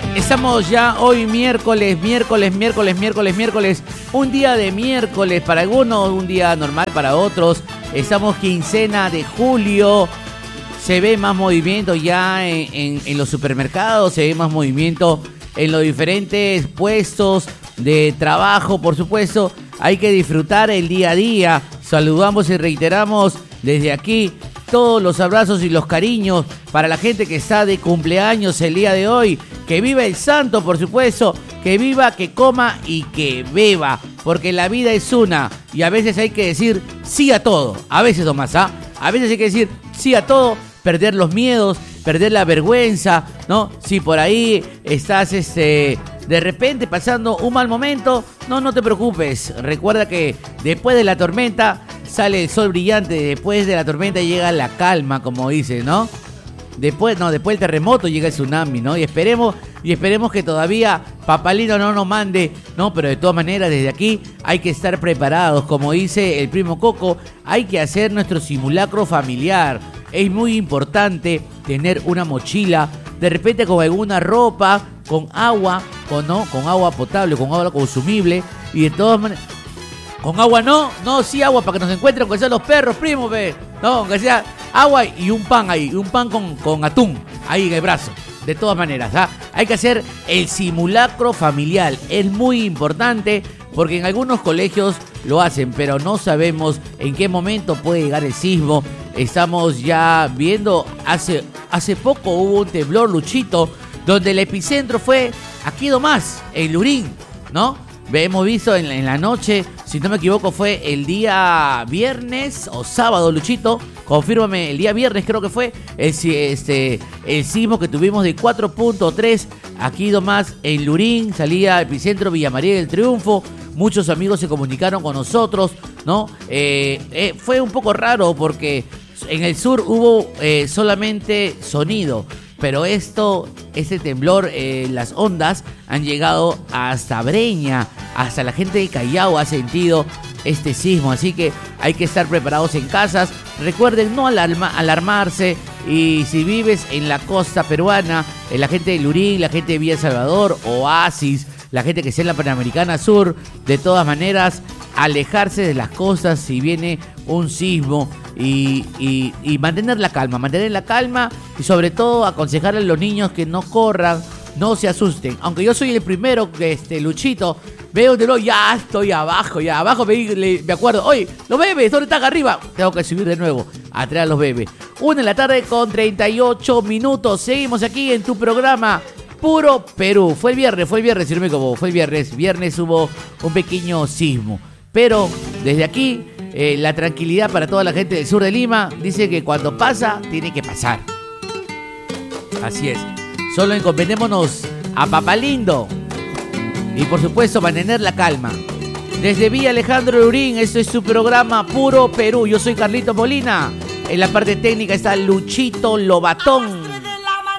Estamos ya hoy miércoles. Un día de miércoles para algunos, un día normal para otros. Estamos quincena de julio. Se ve más movimiento ya en los supermercados, se ve más movimiento en los diferentes puestos de trabajo, por supuesto. Hay que disfrutar el día a día. Saludamos y reiteramos desde aquí todos los abrazos y los cariños para la gente que está de cumpleaños el día de hoy. Que viva el santo, por supuesto. Que viva, que coma y que beba. Porque la vida es una y a veces hay que decir sí a todo. A veces nomás, ¿ah? A veces hay que decir sí a todo. Perder los miedos, perder la vergüenza, ¿no? Si por ahí estás de repente pasando un mal momento, no te preocupes. Recuerda que después de la tormenta sale el sol brillante, después de la tormenta llega la calma, como dice, ¿no? Después del terremoto llega el tsunami, ¿no? Y esperemos que todavía Papalino no nos mande, ¿no? Pero de todas maneras, desde aquí hay que estar preparados. Como dice el primo Coco, hay que hacer nuestro simulacro familiar. Es muy importante tener una mochila, de repente con alguna ropa, con agua, con agua potable, con agua consumible. Y de todas maneras, con agua sí agua para que nos encuentren, aunque sean los perros, primo, ve. No, aunque sea agua y un pan ahí, un pan con atún ahí en el brazo. De todas maneras, ¿ah? Hay que hacer el simulacro familiar. Es muy importante porque en algunos colegios lo hacen, pero no sabemos en qué momento puede llegar el sismo. Estamos ya viendo, hace poco hubo un temblor, Luchito, donde el epicentro fue aquí nomás, en Lurín, ¿no? Hemos visto en la noche, si no me equivoco, fue el día viernes o sábado, Luchito. Confírmame, el día viernes creo que fue el sismo que tuvimos de 4.3 aquí nomás en Lurín. Salía epicentro Villa María del Triunfo. Muchos amigos se comunicaron con nosotros, ¿no? Fue un poco raro porque en el sur hubo solamente sonido. Pero este temblor, las ondas han llegado hasta Breña, hasta la gente de Callao ha sentido este sismo. Así que hay que estar preparados en casas. Recuerden no alarmarse. Y si vives en la costa peruana, la gente de Lurín, la gente de Villa Salvador, Oasis, la gente que está en la Panamericana Sur, de todas maneras, alejarse de las costas si viene un sismo y mantener la calma y sobre todo aconsejar a los niños que no corran, no se asusten. Aunque yo soy el primero que Luchito, veo de nuevo, ya estoy abajo me acuerdo, oye, los bebés, ¿dónde están arriba? Tengo que subir de nuevo a traer a los bebés. 1:38 p.m. Seguimos aquí en tu programa Puro Perú. Fue el viernes, si no me equivoco, fue el viernes hubo un pequeño sismo. Pero desde aquí, la tranquilidad para toda la gente del sur de Lima. Dice que cuando pasa, tiene que pasar. Así es. Solo encomendémonos a Papalindo. Y por supuesto, mantener la calma. Desde Villa Alejandro Lurín, esto es su programa Puro Perú. Yo soy Carlito Molina. En la parte técnica está Luchito Lobatón.